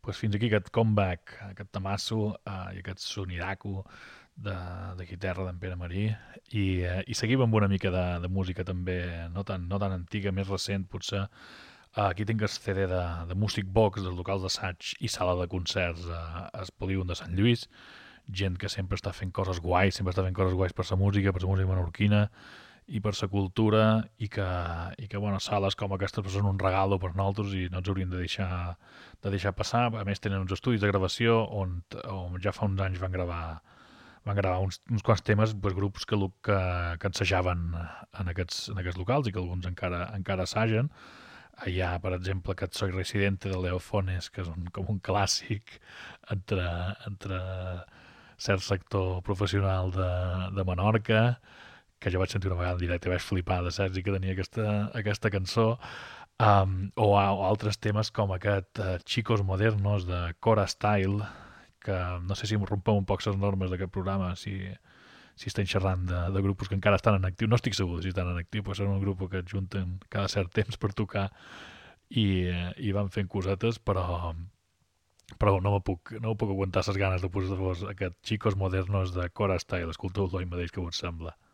pues fins aquí aquest comeback, aquest tamasso i aquest soniraco de, de guitarra d'en Pere Marí i seguim amb una mica de música també no tan antiga, més recent potser. Aquí tinc el CD de Music Box dels locals d'assaig i sala de concerts a Polígon de Sant Lluís, gent que sempre està fent coses guais, sempre està fent coses guais per la música menorquina i per la cultura i que bueno, sales com aquestes són un regalo per nosaltres i no ens hauríem de deixar passar. A més tenen uns estudis de gravació on ja fa uns anys van gravar uns quants temes, doncs, grups que ensajaven en aquests locals i que alguns encara assagen. Hi ha, per exemple, aquest Soy Residente de Leofones, que és com un clàssic entre cert sector professional de Menorca, que jo vaig sentir una vegada en directe i vaig flipar de saps i que tenia aquesta cançó. O altres temes com aquest Chicos Modernos de Cora Style, que no sé si em rompem un poc les normes d'aquest programa, si estem xerrant de grupos que encara estan en actiu. No estic segur si estan en actiu, però són un grup que es junten cada cert temps per tocar i van fent cosetes, però no me puc aguantar les ganes de posar-vos aquest Chicos Modernos de Cora Style. Escolteu-lo ell mateix, que us sembla.